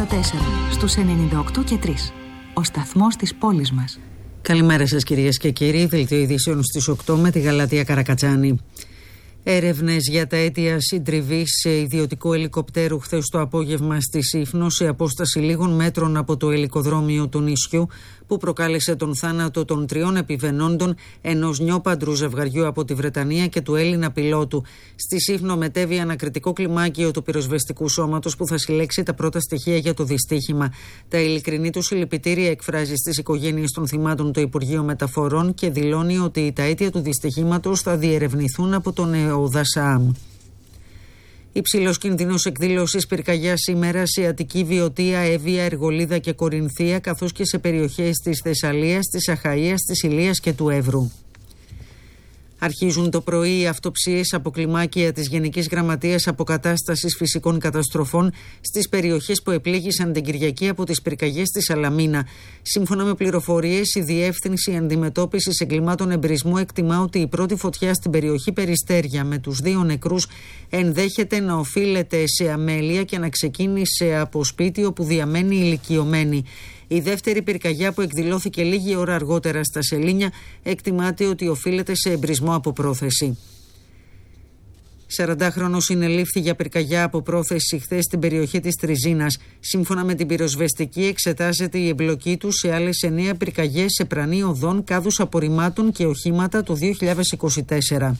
στους 98 και 3. Ο σταθμός της πόλης μας. Καλημέρα σας κυρίες και κύριοι. Δελτίο ειδήσεων στις 8 με τη Γαλατεία Καρακατσάνη. Έρευνες για τα αίτια συντριβής σε ιδιωτικού ελικοπτέρου χθες το απόγευμα στη Σύφνο, σε απόσταση λίγων μέτρων από το ελικοδρόμιο του νησιού, που προκάλεσε τον θάνατο των 3 επιβαινόντων, ενός νιώπαντρου ζευγαριού από τη Βρετανία και του Έλληνα πιλότου. Στη Σύφνο μετέβη ανακριτικό κλιμάκιο του πυροσβεστικού σώματος που θα συλλέξει τα πρώτα στοιχεία για το δυστύχημα. Τα ειλικρινή του συλληπιτήρια εκφράζει στις οικογένειες των θυμάτων το Υπουργείο Μεταφορών και δηλώνει ότι τα αίτια του δυστυχήματος θα διερευνηθούν από τον ΕΟΔΑΣΑΑΜ. Υψηλός κινδύνος εκδήλωσης πυρκαγιά σήμερα σε Αττική, Βιωτία, Εύβοια, Εργολίδα και Κορινθία, καθώς και σε περιοχές της Θεσσαλίας, της Αχαΐας, της Ηλίας και του Εύρου. Αρχίζουν το πρωί οι αυτοψίες από κλιμάκια της Γενικής Γραμματείας Αποκατάστασης Φυσικών Καταστροφών στις περιοχές που επλήγησαν την Κυριακή από τις πυρκαγιές στη Σαλαμίνα. Σύμφωνα με πληροφορίες, η Διεύθυνση Αντιμετώπισης Εγκλημάτων Εμπρισμού εκτιμά ότι η πρώτη φωτιά στην περιοχή Περιστέρια, με τους 2 νεκρούς, ενδέχεται να οφείλεται σε αμέλεια και να ξεκίνησε από σπίτι όπου διαμένει ηλικιωμένη. Η δεύτερη πυρκαγιά, που εκδηλώθηκε λίγη ώρα αργότερα στα Σελήνια, εκτιμάται ότι οφείλεται σε εμπρισμό από πρόθεση. 40χρονος συνελήφθη για πυρκαγιά από πρόθεση χθες στην περιοχή της Τριζίνας. Σύμφωνα με την πυροσβεστική, εξετάζεται η εμπλοκή του σε άλλες 9 πυρκαγιές σε πρανή οδών, κάδους απορριμμάτων και οχήματα το 2024.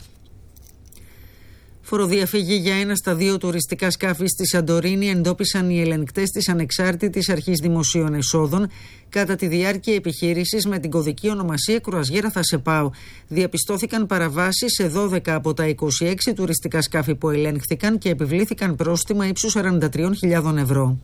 Φοροδιαφυγή για 1 στα 2 τουριστικά σκάφη στη Σαντορίνη εντόπισαν οι ελεγκτές της Ανεξάρτητης Αρχής Δημοσίων Εσόδων κατά τη διάρκεια επιχείρησης με την κωδική ονομασία Κρουαζιέρα Θασεπάου. Διαπιστώθηκαν παραβάσεις σε 12 από τα 26 τουριστικά σκάφη που ελέγχθηκαν και επιβλήθηκαν πρόστιμα ύψους 43.000 ευρώ.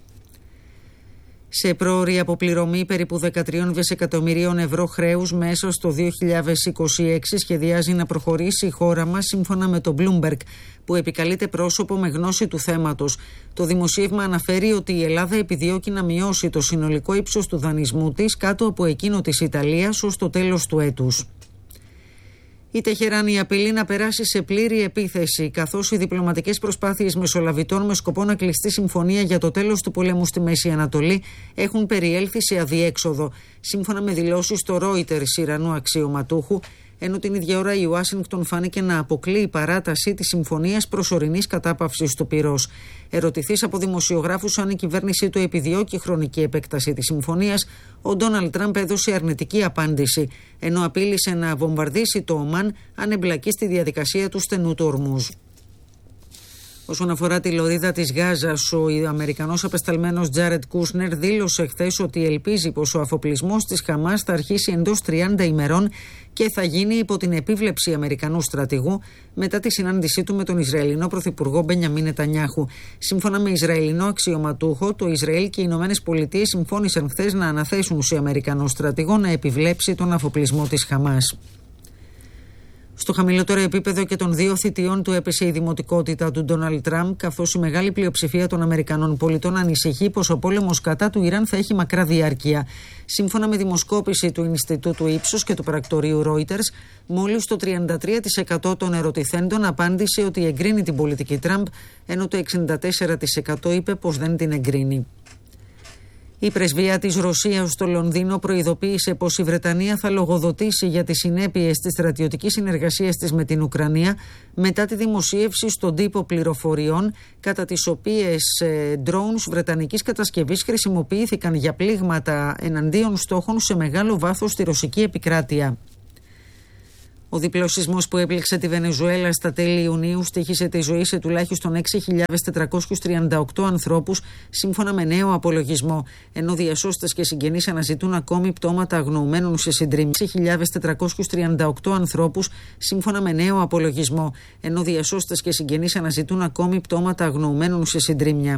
Σε πρόωρη αποπληρωμή περίπου 13 δισεκατομμυρίων ευρώ χρέους μέσα στο 2026 σχεδιάζει να προχωρήσει η χώρα μας, σύμφωνα με το Bloomberg, που επικαλείται πρόσωπο με γνώση του θέματος. Το δημοσίευμα αναφέρει ότι η Ελλάδα επιδιώκει να μειώσει το συνολικό ύψος του δανεισμού της κάτω από εκείνο της Ιταλίας ως το τέλος του έτους. Η Τεχεράνη απειλεί να περάσει σε πλήρη επίθεση, καθώς οι διπλωματικές προσπάθειες μεσολαβητών με σκοπό να κλειστεί συμφωνία για το τέλος του πολέμου στη Μέση Ανατολή έχουν περιέλθει σε αδιέξοδο. Σύμφωνα με δηλώσεις στο Reuters Ιρανού αξιωματούχου, ενώ την ίδια ώρα η Ουάσιγκτον φάνηκε να αποκλείει παράταση της συμφωνίας προσωρινής κατάπαυσης του πυρός. Ερωτηθής από δημοσιογράφους αν η κυβέρνησή του επιδιώκει χρονική επέκταση της συμφωνίας, ο Ντόναλντ Τραμπ έδωσε αρνητική απάντηση, ενώ απείλησε να βομβαρδίσει το Ομάν αν εμπλακεί στη διαδικασία του στενού του Ορμούζ. Όσον αφορά τη λωρίδα της Γάζας, ο Αμερικανός απεσταλμένος Τζάρετ Κούσνερ δήλωσε χθες ότι ελπίζει πως ο αφοπλισμός της Χαμάς θα αρχίσει εντός 30 ημερών και θα γίνει υπό την επίβλεψη Αμερικανού στρατηγού μετά τη συνάντησή του με τον Ισραηλινό Πρωθυπουργό Μπενιαμίν Νετανιάχου. Σύμφωνα με Ισραηλινό αξιωματούχο, το Ισραήλ και οι Ηνωμένες Πολιτείες συμφώνησαν χθες να αναθέσουν σε Αμερικανό στρατηγό να επιβλέψει τον αφοπλισμό της Χαμάς. Στο χαμηλότερο επίπεδο και των 2 θητιών του έπεσε η δημοτικότητα του Ντόναλντ Τραμπ, καθώς η μεγάλη πλειοψηφία των Αμερικανών πολιτών ανησυχεί πως ο πόλεμος κατά του Ιράν θα έχει μακρά διάρκεια. Σύμφωνα με δημοσκόπηση του Ινστιτούτου Ipsos και του πρακτορείου Reuters, μόλις το 33% των ερωτηθέντων απάντησε ότι εγκρίνει την πολιτική Τραμπ, ενώ το 64% είπε πως δεν την εγκρίνει. Η πρεσβεία της Ρωσίας στο Λονδίνο προειδοποίησε πως η Βρετανία θα λογοδοτήσει για τις συνέπειες της στρατιωτικής συνεργασίας της με την Ουκρανία μετά τη δημοσίευση στον τύπο πληροφοριών κατά τις οποίες drones βρετανικής κατασκευής χρησιμοποιήθηκαν για πλήγματα εναντίον στόχων σε μεγάλο βάθος στη ρωσική επικράτεια. Ο διπλός σεισμός που έπληξε τη Βενεζουέλα στα τέλη Ιουνίου στοίχησε τη ζωή σε τουλάχιστον 6.438 ανθρώπους, σύμφωνα με νέο απολογισμό, ενώ διασώστες και συγγενείς αναζητούν ακόμη πτώματα αγνοουμένων σε συντρίμμια. 6.438 ανθρώπους, σύμφωνα με νέο απολογισμό, ενώ διασώστες και συγγενείς αναζητούν ακόμη πτώματα αγνοουμένων σε συντρίμμια.